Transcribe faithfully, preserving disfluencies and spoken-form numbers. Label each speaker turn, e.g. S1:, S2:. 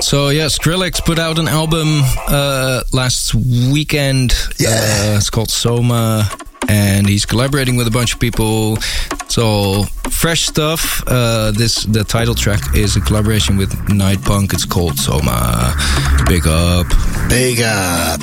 S1: So yeah, Skrillex put out an album uh, last weekend.
S2: Yeah.
S1: Uh, it's called Soma, and he's collaborating with a bunch of people. It's all fresh stuff. Uh, this the title track is a collaboration with Night Punk. It's called Soma. Big up.
S2: Big up.